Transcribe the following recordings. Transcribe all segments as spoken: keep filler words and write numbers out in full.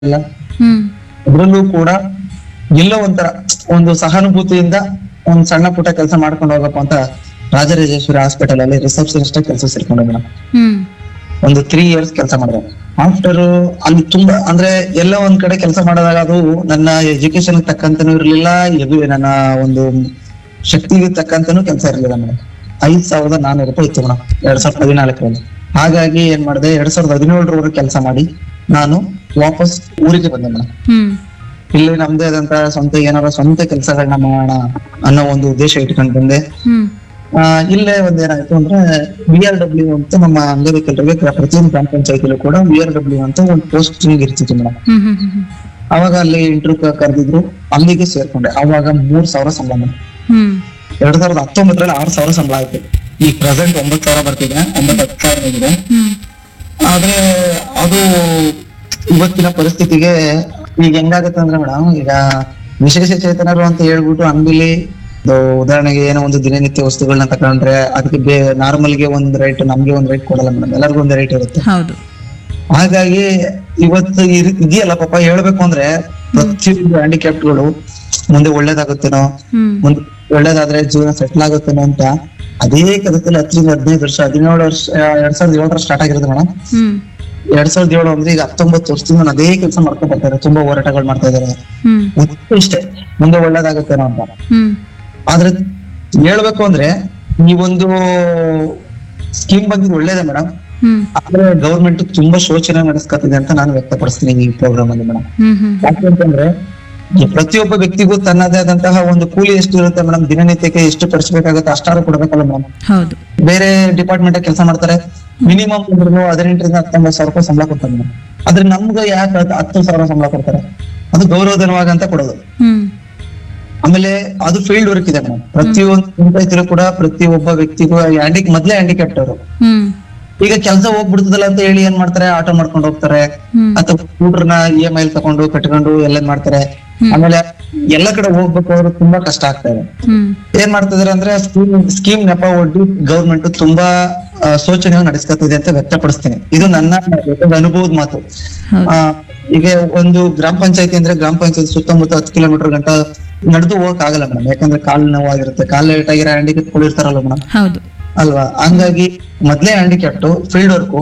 ಇಲ್ಲ. ಹ್ಮ್ ಅದ್ರಲ್ಲೂ ಕೂಡ ಎಲ್ಲೋ ಒಂಥರ ಒಂದು ಸಹಾನುಭೂತಿಯಿಂದ ಒಂದ್ ಸಣ್ಣ ಪುಟ್ಟ ಕೆಲಸ ಮಾಡ್ಕೊಂಡು ಹೋಗಪ್ಪ ಅಂತ ರಾಜರಾಜೇಶ್ವರಿ ಹಾಸ್ಪಿಟಲ್ ಅಲ್ಲಿ ರಿಸೆಪ್ಷನಿಸ್ಟ್ ಕೆಲಸ ಸೇರ್ಕೊಂಡೆ ಮೇಡಮ್. ಹ್ಮ್ ಒಂದು ತ್ರೀ ಇಯರ್ಸ್ ಕೆಲಸ ಮಾಡಿದೆ. ಆಫ್ಟರ್ ಅಲ್ಲಿ ತುಂಬಾ ಅಂದ್ರೆ ಎಲ್ಲ ಒಂದ್ ಕಡೆ ಕೆಲಸ ಮಾಡಿದಾಗ ಅದು ನನ್ನ ಎಜುಕೇಶನ್ ತಕ್ಕಂತನೂ ಇರ್ಲಿಲ್ಲ, ಇದು ನನ್ನ ಒಂದು ಶಕ್ತಿಗೆ ತಕ್ಕಂತನೂ ಕೆಲಸ ಇರ್ಲಿಲ್ಲ ಮೇಡಮ್. ಐದ್ ಸಾವಿರದ ನಾನೂರು ರೂಪಾಯಿ ಇತ್ತು ಮೇಡಮ್ ಎರಡ್ ಸಾವಿರದ ಹದಿನಾಲ್ಕರಲ್ಲಿ. ಹಾಗಾಗಿ ಏನ್ ಮಾಡಿದೆ, ಎರಡ್ ಸಾವಿರದ ಹದಿನೇಳರವರೆಗೆ ಕೆಲಸ ಮಾಡಿ ನಾನು ವಾಪಸ್ ಊರಿಗೆ ಬಂದೆ ಮೇಡಮ್. ಹ್ಮ್ ಇಲ್ಲಿ ನಮ್ದೇ ಆದಂತ ಸ್ವಂತ ಏನಾರ ಸ್ವಂತ ಕೆಲಸಗಳನ್ನ ಮಾಡೋಣ ಅನ್ನೋ ಒಂದು ಉದ್ದೇಶ ಇಟ್ಕೊಂಡು ಬಂದೆ. ಹ್ಮ್ ಆ ಇಲ್ಲೇ ಒಂದೇನಾಯ್ತು ಅಂದ್ರೆ ವಿ ಆರ್ ಡಬ್ಲ್ಯೂ ಅಂತ ನಮ್ಮ ಅಂಗವಿಕಲರಿಗೆ ಪ್ರತಿಯೊಂದು ಗ್ರಾಮ ಪಂಚಾಯತಿಲೂ ಕೂಡ ವಿ ಆರ್ ಡಬ್ಲ್ಯೂ ಅಂತ ಒಂದು ಪೋಸ್ಟಿಂಗ್ ಇರ್ತಿತ್ತು ಮೇಡಮ್. ಹ್ಮ್ ಹ್ಮ್ ಹ್ಮ್ ಅವಾಗ ಅಲ್ಲಿ ಇಂಟರ್ವ್ಯೂ ಕರೆದಿದ್ರು, ಅಲ್ಲಿಗೆ ಸೇರ್ಕೊಂಡೆ. ಅವಾಗ ಮೂರ್ ಸಾವಿರ ಸಂಬಳ ಮೇಡಮ್. ಹ್ಮ್ ಎರಡ್ ಸಾವಿರದ ಹತ್ತೊಂಬತ್ತರಲ್ಲಿ ಆರ್ ಸಾವಿರ ಸಂಬಳ ಆಯ್ತು. ಈ ಪ್ರೆಸೆಂಟ್ ಒಂಬತ್ ಸಾವಿರ ಬರ್ತಿದೆ, ಒಂಬತ್ತು ಹತ್ತು ಸಾವಿರ ಇದೆ. ಹ್ಮ್ ಆದ್ರೆ ಅದು ಇವತ್ತಿನ ಪರಿಸ್ಥಿತಿಗೆ ಈಗ ಹೆಂಗಾಗತ್ತೆ ಅಂದ್ರೆ ಮೇಡಮ್, ಈಗ ವಿಶೇಷ ಚೇತನರು ಅಂತ ಹೇಳ್ಬಿಟ್ಟು ಅಂಗಡಿಲಿ ಉದಾಹರಣೆಗೆ ಏನೋ ಒಂದು ದಿನನಿತ್ಯ ವಸ್ತುಗಳನ್ನ ತಕೊಂಡ್ರೆ ಅದಕ್ಕೆ ಬೇ ನಾರ್ಮಲ್ಗೆ ಒಂದ್ ರೇಟ್, ನಮ್ಗೆ ಒಂದ್ ರೇಟ್ ಕೊಡಲ್ಲ ಮೇಡಮ್, ಎಲ್ಲರಿಗೂ ಒಂದ್ ರೇಟ್ ಇರುತ್ತೆ. ಹೌದು. ಹಾಗಾಗಿ ಇವತ್ತು ಇರ್- ಇದೆಯಲ್ಲ ಪಾಪ, ಹೇಳ್ಬೇಕು ಅಂದ್ರೆ ಪ್ರತಿಯೊಂದು ಹ್ಯಾಂಡಿಕ್ಯಾಪ್ಟ್ಗಳು ಮುಂದೆ ಒಳ್ಳೇದಾಗುತ್ತೇನೋ, ಹ್ಮ್ ಮುಂದೆ ಒಳ್ಳೇದಾದ್ರೆ ಜೀವನ ಸೆಟ್ಲ್ ಆಗುತ್ತೇನೋ ಅಂತ ಅದೇ ಕದದಲ್ಲಿ ಹತ್ತರಿಂದ ಹದಿನೈದು ವರ್ಷ ಹದಿನೇಳು ವರ್ಷ ಎರಡ್ ಸಾವಿರದ ಏಳರ ಸ್ಟಾರ್ಟ್ ಆಗಿರೋದು ಮೇಡಮ್. ಹ್ಮ್ ಎರಡ್ ಸಾವಿರದ ಏಳು ಅಂದ್ರೆ ಈಗ ಹತ್ತೊಂಬತ್ತು ವರ್ಷದಿಂದ ನಾನು ಅದೇ ಕೆಲಸ ಮಾಡ್ಕೊಂಡು ಬರ್ತಾರೆ, ತುಂಬಾ ಹೋರಾಟಗಳು ಮಾಡ್ತಾ ಇದಾರೆ. ಹ್ಮ್ ಉದ್ದೇಶ ಇಷ್ಟೇ, ಮುಂದೆ ಒಳ್ಳೇದಾಗುತ್ತೇನೋ ಅಂತ. ಹ್ಮ್ ಆದ್ರೆ ಹೇಳ್ಬೇಕು ಅಂದ್ರೆ ಈ ಒಂದು ಸ್ಕೀಮ್ ಬಂದಿದ್ದು ಒಳ್ಳೇದೇ ಮೇಡಮ್. ಹ್ಮ್ ಆದ್ರೆ ಗೌರ್ಮೆಂಟ್ ತುಂಬಾ ಶೋಚನೆ ನಡೆಸ್ಕೊತಿದೆ ಅಂತ ನಾನು ವ್ಯಕ್ತಪಡಿಸ್ತೀನಿ ಈ ಪ್ರೋಗ್ರಾಮ್ ಅಲ್ಲಿ ಮೇಡಮ್. ಹ್ಮ್ ಹ್ಮ್ ಯಾಕೆಂತಂದ್ರೆ ಈ ಪ್ರತಿಯೊಬ್ಬ ವ್ಯಕ್ತಿಗೂ ತನ್ನದೇ ಆದಂತಹ ಒಂದು ಕೂಲಿ ಎಷ್ಟು ಇರುತ್ತೆ ಮೇಡಮ್, ದಿನನಿತ್ಯಕ್ಕೆ ಎಷ್ಟು ಖರ್ಚಬೇಕಾಗುತ್ತೆ ಅಷ್ಟಾರು ಕೊಡ್ಬೇಕಲ್ಲ ಮೇಡಮ್. ಹೌದು. ಬೇರೆ ಡಿಪಾರ್ಟ್ಮೆಂಟ್ ಕೆಲಸ ಮಾಡ್ತಾರೆ, ಮಿನಿಮಮ್ ಅಂದ್ರೂ ಹದಿನೆಂಟರಿಂದ ಹತ್ತೊಂಬತ್ತು ಸಾವಿರ ರೂಪಾಯಿ ಸಂಬಳ ಕೊಡ್ತಾರೆ ಮೇಡಮ್. ಆದ್ರೆ ನಮ್ಗೆ ಯಾಕೆ ಹತ್ತು ಸಾವಿರ ಸಂಬಳ ಕೊಡ್ತಾರೆ? ಅದು ಗೌರವಧನವಾಗ ಅಂತ ಕೊಡೋದು. ಹ್ಮ್ ಆಮೇಲೆ ಅದು ಫೀಲ್ಡ್ ವರ್ಕ್ ಇದೆ ಮೇಡಮ್. ಪ್ರತಿಯೊಂದು ಪಂಚಾಯತಿಲೂ ಕೂಡ ಪ್ರತಿಯೊಬ್ಬ ವ್ಯಕ್ತಿಗೂ ಹ್ಯಾಂಡಿ ಮೊದ್ಲೇ ಹ್ಯಾಂಡಿಕ್ಯಾಪ್ಟ್ ಅವರು. ಹ್ಮ್ ಈಗ ಕೆಲಸ ಹೋಗ್ಬಿಡ್ತದಲ್ಲ ಅಂತ ಹೇಳಿ ಏನ್ ಮಾಡ್ತಾರೆ, ಆಟೋ ಮಾಡ್ಕೊಂಡು ಹೋಗ್ತಾರೆ, ಹ್ಮ್ ಅಥವಾ ಸ್ಕೂಟರ್ನ ಇ ಎಂ ಐ ತಗೊಂಡು ಕಟ್ಕೊಂಡು ಎಲ್ಲ ಮಾಡ್ತಾರೆ. ಆಮೇಲೆ ಎಲ್ಲ ಕಡೆ ಹೋಗ್ಬೇಕು, ಅವ್ರು ತುಂಬಾ ಕಷ್ಟ ಆಗ್ತಾ ಇದೆ. ಹ್ಮ್ ಏನ್ ಮಾಡ್ತಿದಾರೆ ಅಂದ್ರೆ ಸ್ಕೀಮ್ ಸ್ಕೀಮ್ ನೆಪ ಒಡ್ಡಿ ಗೌರ್ಮೆಂಟ್ ತುಂಬಾ ಆ, ಶೋಚನೆಯನ್ನು ನಡೆಸ್ಕೊತಿದೆ ಅಂತ ವ್ಯಕ್ತಪಡಿಸ್ತೀನಿ. ಇದು ನನ್ನ ಅನುಭವದ ಮಾತು. ಹೌದು. ಆ ಈಗ ಒಂದು ಗ್ರಾಮ ಪಂಚಾಯತಿ ಅಂದ್ರೆ ಗ್ರಾಮ ಪಂಚಾಯತಿ ಸುತ್ತಮುತ್ತ ಹತ್ತು ಕಿಲೋಮೀಟರ್ ಗಂಟ ನಡೆದು ಹೋಗಕ್ ಆಗಲ್ಲ ಮೇಡಮ್, ಯಾಕಂದ್ರೆ ಕಾಲ್ ನೋವಾಗಿರುತ್ತೆ, ಕಾಲ್ ಲೇಟ್ ಆಗಿರೋ ಹ್ಯಾಂಡಿಕ್ಯಾಪ್ ಇರ್ತಾರಲ್ಲ ಮೇಡಮ್, ಹೌದು. ಅಲ್ವಾ? ಹಂಗಾಗಿ ಮೊದ್ಲೇ ಹ್ಯಾಂಡಿಕ್ಯಾಪ್ಟ್ ಫೀಲ್ಡ್ ವರ್ಕ್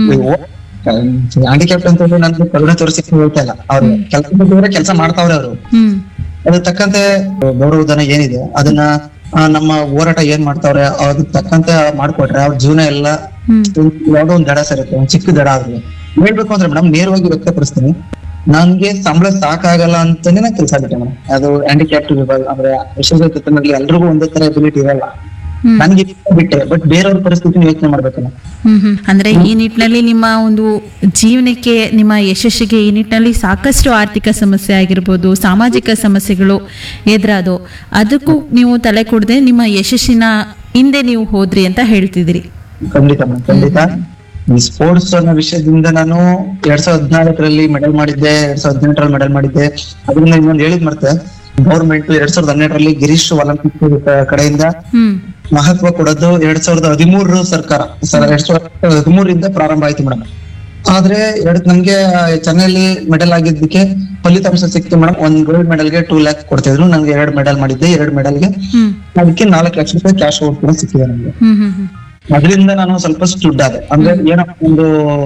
ಹ್ಯಾಂಡಿಕ್ಯಾಪ್ಟ್ ಅಂತ ಹೇಳಿ ನನ್ಗೆ ಕರುಣೆ ತೋರಿಸಿ ಹೇಳ್ತಾ ಇಲ್ಲ. ಅವ್ರು ಕೆಲಸ ಕೆಲಸ ಮಾಡ್ತಾವ್ರೆ ಅವರು. ಹ್ಮ್ ಅದ್ರ ತಕ್ಕಂತೆ ಗೌರವಧನ ಏನಿದೆ ಅದನ್ನ ಆ, ನಮ್ಮ ಹೋರಾಟ ಏನ್ ಮಾಡ್ತಾವ್ರೆ ಅದಕ್ಕೆ ತಕ್ಕಂತೆ ಮಾಡ್ಕೊಟ್ರೆ ಅವ್ರ ಜೀವನ ಎಲ್ಲ ಹ್ಮ್ ಯಾವ್ದೋ ಒಂದ್ ದಡ ಸರುತ್ತೆ, ಒಂದ್ ಚಿಕ್ಕ ದಡ ಆದ್ರೆ. ಹೇಳ್ಬೇಕು ಅಂದ್ರೆ ಮೇಡಮ್ ನೇರವಾಗಿ ವ್ಯಕ್ತಪಡಿಸ್ತೀನಿ, ನನ್ಗೆ ಸಂಬಳ ಸಾಕಾಗಲ್ಲ ಅಂತಾನೆ ನಾನು ಕೆಲಸ ಬಿಟ್ಟೆ ಮೇಡಮ್. ಅದು ಹ್ಯಾಂಡಿಕ್ಯಾಪ್ಟ್ ವಿಭಾಗ ಅಂದ್ರೆ ವಿಶೇಷ ಚೇತನರಲ್ಲಿ ಎಲ್ರಿಗೂ ಒಂದೇ ತರ ಎಬಿಲಿಟಿ ಇರಲ್ಲ. ಹ್ಮ್ ನನ್ಗೆ ಬಿಟ್ಟೆ, ಬಟ್ ಬೇರೆಯವ್ರ ಪರಿಸ್ಥಿತಿ ಯೋಚನೆ ಮಾಡ್ಬೇಕಲ್ಲ. ಹ್ಮ್ ಹ್ಮ್ ಅಂದ್ರೆ ಈ ನಿಟ್ಟಿನಲ್ಲಿ ನಿಮ್ಮ ಒಂದು ಜೀವನಕ್ಕೆ, ನಿಮ್ಮ ಯಶಸ್ಸಿಗೆ ಈ ನಿಟ್ಟಿನಲ್ಲಿ ಸಾಕಷ್ಟು ಆರ್ಥಿಕ ಸಮಸ್ಯೆ ಆಗಿರ್ಬೋದು, ಸಾಮಾಜಿಕ ಸಮಸ್ಯೆಗಳು ಎದುರಾದು, ಅದಕ್ಕೂ ನೀವು ತಲೆ ಕೊಡದೆ ನಿಮ್ಮ ಯಶಸ್ಸಿನ ಹಿಂದೆ ನೀವು ಹೋದ್ರಿ ಅಂತ ಹೇಳ್ತಿದ್ರಿ. ಖಂಡಿತ ಮೇಡಮ್, ಖಂಡಿತ. ಈ ಸ್ಪೋರ್ಟ್ಸ್ ಅನ್ನೋ ವಿಷಯದಿಂದ ನಾನು ಎರಡ್ ಸಾವಿರದ ಹದಿನಾಲ್ಕರಲ್ಲಿ ಮೆಡಲ್ ಮಾಡಿದ್ದೆ, ಎರಡ್ ಸಾವಿರದ ಹದಿನೆಂಟರಲ್ಲಿ ಮೆಡಲ್ ಮಾಡಿದ್ದೆ. ಅದರಿಂದ ಇನ್ನೊಂದು ಹೇಳಿದ್ ಮತ್ತೆ ಗೌರ್ಮೆಂಟ್ ಎರಡ್ ಸಾವಿರದ ಹನ್ನೆರಡರಲ್ಲಿ ಗಿರೀಶ್ ಒಲಿಂಪಿಕ್ ಕಡೆಯಿಂದ ಹ್ಮ್ ಮಹತ್ವ ಕೊಡೋದು ಎರಡ್ ಸಾವಿರದ ಹದಿಮೂರರ ಸರ್ಕಾರ ಸರ್ ಎರಡ್ ಸಾವಿರದ ಹದಿಮೂರರಿಂದ ಪ್ರಾರಂಭ ಆಯ್ತು ಮೇಡಮ್. ಆದ್ರೆ ಎರಡ್ ನಮ್ಗೆ ಚೆನ್ನೈಲಿ ಮೆಡಲ್ ಆಗಿದ್ದಕ್ಕೆ ಫಲಿತಾಂಶ ಸಿಕ್ತು ಮೇಡಮ್. ಒಂದ್ ಗೋಲ್ಡ್ ಮೆಡಲ್ಗೆ ಟೂ ಲ್ಯಾಕ್ ಕೊಡ್ತಿದ್ರು, ನನ್ಗೆ ಎರಡ್ ಮೆಡಲ್ ಮಾಡಿದ್ದೆ, ಎರಡ್ ಮೆಡಲ್ಗೆ ಹ್ಮ್ ಅದಕ್ಕೆ ನಾಲ್ಕು ಲಕ್ಷ ರೂಪಾಯಿ ಕ್ಯಾಶ್ ಔಟ್ ಕೂಡ ಸಿಕ್ಕಿದೆ ನಮ್ಗೆ. ಹ್ಮ್ ಹ್ಮ್ ಹ್ಮ್ ಅದರಿಂದ ನಾನು ಸ್ವಲ್ಪ ಸ್ಟುಡ್ ಆದೆ, ಅಂದ್ರೆ ಏನೋ ಒಂದು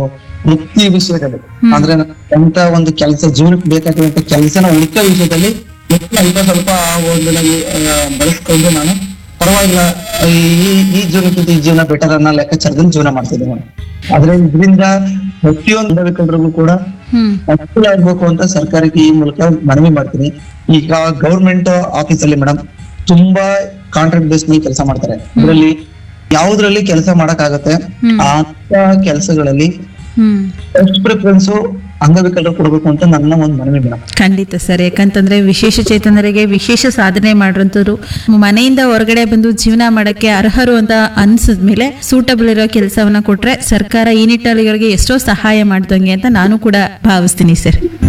ವೃತ್ತಿ ವಿಷಯದಲ್ಲಿ, ಅಂದ್ರೆ ಎಂತ ಒಂದು ಕೆಲಸ ಜೀವನಕ್ಕೆ ಬೇಕಾಗಿರುವಂತ ಕೆಲಸನ ಉಳಿಕೆ ವಿಷಯದಲ್ಲಿ ಅಲ್ಪ ಸ್ವಲ್ಪ ಒಂದು ಬಳಸ್ಕೊಂಡು ನಾನು ಪರವಾಗಿಲ್ಲ ಈ ಈ ಜೀವನಕ್ಕಿಂತ ಈ ಜೀವನ ಬೆಟರ್ ಅನ್ನೋ ಲೆಕ್ಕಾಚಾರದಲ್ಲಿ ಜೀವನ ಮಾಡ್ತಿದ್ದೆ ನಾನು. ಆದ್ರೆ ಇದರಿಂದ ಪ್ರತಿಯೊಂದು ಅಂಗವಿಕಲರಿಗೂ ಕೂಡ ಹ್ಮ್ ಅನುಕೂಲ ಆಗ್ಬೇಕು ಅಂತ ಸರ್ಕಾರಕ್ಕೆ ಈ ಮೂಲಕ ಮನವಿ ಮಾಡ್ತೀನಿ. ಈಗ ಗೌರ್ಮೆಂಟ್ ಆಫೀಸ್ ಅಲ್ಲಿ ಮೇಡಮ್ ತುಂಬಾ ಕಾಂಟ್ರಾಕ್ಟ್ ಬೇಸ್ ಮೇಲೆ ಕೆಲಸ ಮಾಡ್ತಾರೆ. ಅದರಲ್ಲಿ ಯಾವ್ದ್ರಲ್ಲಿ ಕೆಲಸ ಮಾಡಕ್ ಆಗತ್ತೆ ಅಂತ ಕೆಲಸಗಳಲ್ಲಿ ಹ್ಮ್ ಫಸ್ಟ್ ಪ್ರಿಫರೆನ್ಸ್ ಅಂಗವಿಕಲರು ಕೊಡ್ಬೇಕು ಅಂತ ನನ್ನ ಒಂದು ಮನವಿ ಮೇಡಮ್. ಖಂಡಿತ ಸರ್. ಯಾಕಂತಂದ್ರೆ ವಿಶೇಷ ಚೇತನರಿಗೆ ವಿಶೇಷ ಸಾಧನೆ ಮಾಡಿರೋಂಥವ್ರು ಮನೆಯಿಂದ ಹೊರಗಡೆ ಬಂದು ಜೀವನ ಮಾಡಕ್ಕೆ ಅರ್ಹರು ಅಂತ ಅನ್ಸಿದ್ಮೇಲೆ ಸೂಟಬಲ್ ಇರೋ ಕೆಲಸವನ್ನ ಕೊಟ್ರೆ ಸರ್ಕಾರ ಈ ನಿಟ್ಟಿನಲ್ಲಿ ಇವರಿಗೆ ಎಷ್ಟೋ ಸಹಾಯ ಮಾಡ್ದಂಗೆ ಅಂತ ನಾನು ಕೂಡ ಭಾವಿಸ್ತೀನಿ ಸರ್.